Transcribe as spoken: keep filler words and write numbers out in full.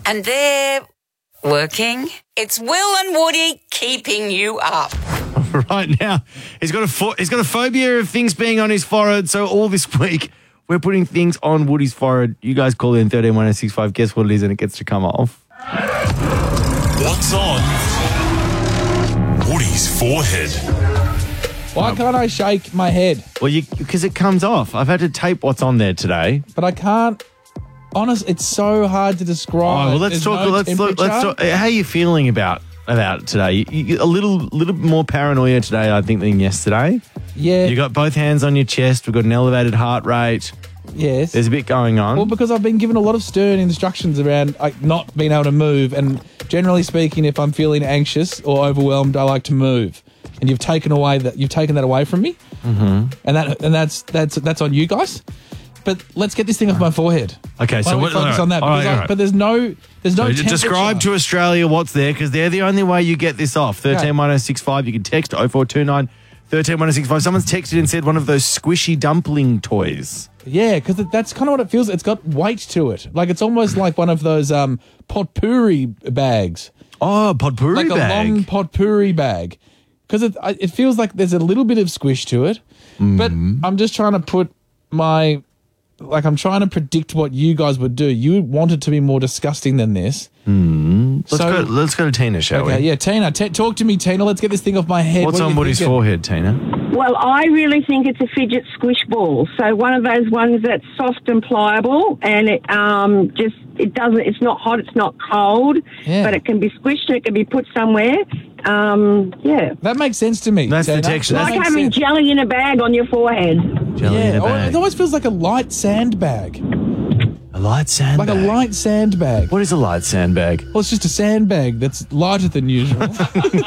And they're working. It's Will and Woody keeping you up. Right now, he's got a fo- he's got a phobia of things being on his forehead. So all this week, we're putting things on Woody's forehead. You guys call in thirteen one oh six five. Guess what it is, and it gets to come off. What's on Woody's forehead? Why can't I shake my head? Well, you because it comes off. I've had to tape what's on there today. But I can't. Honest, it's so hard to describe. Oh, well, let's There's talk. no let's look. Let's talk. How are you feeling about about it today? You, you, a little, little more paranoia today, I think, than yesterday. Yeah. You got both hands on your chest. We've got an elevated heart rate. Yes. There's a bit going on. Well, because I've been given a lot of stern instructions around like not being able to move, and generally speaking, if I'm feeling anxious or overwhelmed, I like to move. And you've taken away that you've taken that away from me, mm-hmm. and that and that's that's that's on you guys. But let's get this thing off my forehead. Okay, Why so don't we what, focus right, on that. all Because right, I, all right. But there's no there's no. So describe to Australia what's there, because they're the only way you get this off. thirteen one oh six five. You can text oh four two nine thirteen one oh six five. Someone's texted and said one of those squishy dumpling toys. Yeah, because that's kind of what it feels. It's got weight to it. Like it's almost like one of those um, potpourri bags. Oh, potpourri like bag. Like a long potpourri bag. Because it, it feels like there's a little bit of squish to it. Mm. But I'm just trying to put my... Like, I'm trying to predict what you guys would do. You want it to be more disgusting than this. Mm. Let's, so, go, let's go to Tina, shall okay, we? Yeah, Tina. T- talk to me, Tina. Let's get this thing off my head. What's what on Woody's forehead, Tina? Well, I really think it's a fidget squish ball. So one of those ones that's soft and pliable, and it um, just, it doesn't, it's not hot, it's not cold, yeah. but it can be squished and it can be put somewhere. Um, yeah. That makes sense to me. That's Tina. the texture. Like That having sense. jelly in a bag on your forehead. Jelly yeah. in a Oh, bag. it always feels like a light sandbag. A light sandbag? Like a light sandbag. What is a light sandbag? Well, it's just a sandbag that's lighter than usual.